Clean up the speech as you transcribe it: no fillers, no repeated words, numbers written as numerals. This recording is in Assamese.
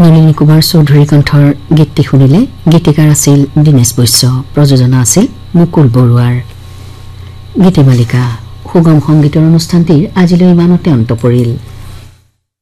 নলিনী কুমাৰ চৌধুৰী কণ্ঠৰ গীতটি শুনিলে। গীতিকাৰ আছিল দীনেশ বৈশ্য, প্ৰযোজনা আছিল মুকুল বৰুৱাৰ। গীতিমালিকা সুগম সংগীতৰ অনুষ্ঠানটিৰ আজিলৈ ইমানতে অন্ত পৰিল।